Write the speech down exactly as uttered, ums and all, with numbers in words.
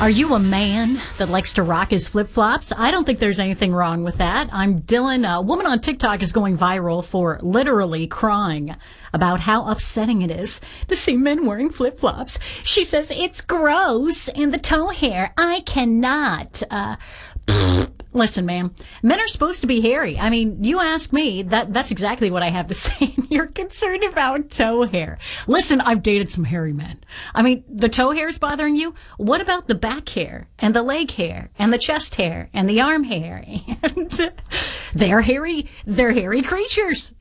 Are you a man that likes to rock his flip-flops? I don't think there's anything wrong with that. I'm Dylan. A woman on TikTok is going viral for literally crying about how upsetting it is to see men wearing flip-flops. She says, it's gross, and the toe hair, I cannot. Uh, Listen, man, men are supposed to be hairy. I mean, you ask me, that that's exactly what I have to say. You're concerned about toe hair. Listen, I've dated some hairy men. I mean, the toe hair is bothering you? What about the back hair and the leg hair and the chest hair and the arm hair? And they're hairy, they're hairy creatures.